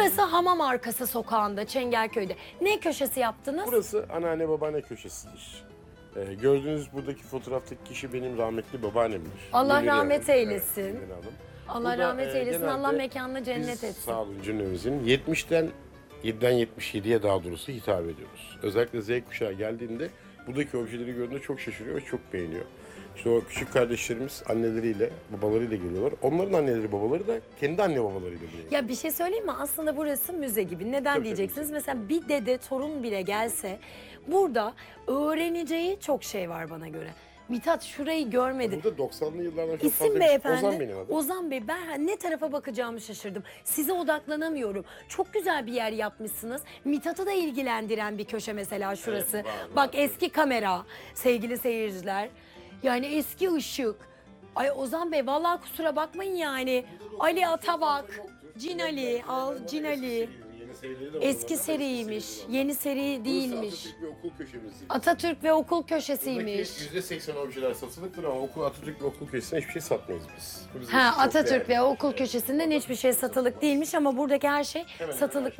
Burası Hamam Arkası sokağında, Çengelköy'de. Ne köşesi yaptınız? Burası anneanne babaanne köşesidir. Gördüğünüz buradaki fotoğraftaki kişi benim rahmetli babaannemdir. Allah Münir rahmet Hanım. eylesin. Evet, Münir Hanım. Allah Burada, rahmet eylesin, genelde Allah mekanını cennet biz, etsin. sağ olun cümlemizin 7'den 77'ye daha doğrusu hitap ediyoruz. Özellikle Z kuşağı geldiğinde buradaki objeleri gördüğünde çok şaşırıyor ve çok beğeniyor. İşte o küçük kardeşlerimiz anneleriyle, babalarıyla geliyorlar. Onların anneleri, babaları da kendi anne babalarıyla geliyor. Ya bir şey söyleyeyim mi? Aslında burası müze gibi. Neden Tabii, diyeceksiniz? müze. Mesela bir dede, torun bile gelse burada öğreneceği çok şey var bana göre. Mithat şurayı görmedi. Burada 90'lı yıllardan çok fazla İsim bir şey. beyefendi. Ozan benim adım. Ozan Bey, ben ne tarafa bakacağımı şaşırdım. Size odaklanamıyorum. Çok güzel bir yer yapmışsınız. Mithat'ı da ilgilendiren bir köşe mesela şurası. Evet, var, Bak var. eski kamera sevgili seyirciler. Yani eski ışık. Ay Ozan Bey vallahi kusura bakmayın yani. Ali Atabak, Cinali, Cinali. Eski seriymiş. Yeni seri değilmiş. Atatürk ve okul köşemiz. Atatürk ve okul köşesiymiş. %80 objeler satılıktır ama Atatürk ve okul köşesinde hiçbir şey satmayız biz. Bu bizim Ha için çok Atatürk değerli. ve okul köşesinden hiçbir şey satılık değilmiş ama buradaki her şey Hemen satılık.